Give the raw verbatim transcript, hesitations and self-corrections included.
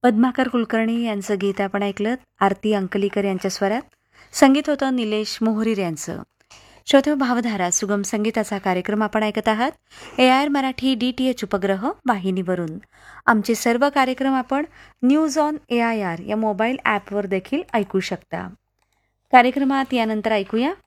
पद्माकर कुलकर्णी यांचं गीत आपण ऐकलं. आरती अंकलीकर यांच्या स्वरात. संगीत होतं निलेश मोहरीर यांचं. श्रोते भावधारा सुगम संगीताचा कार्यक्रम आपण ऐकत आहात ए I R Marathi D T H उपग्रह वाहिनीवरून. आमचे सर्व कार्यक्रम आपण news on A I R या मोबाईल ॲपवर देखील ऐकू शकता. कार्यक्रमात यानंतर ऐकूया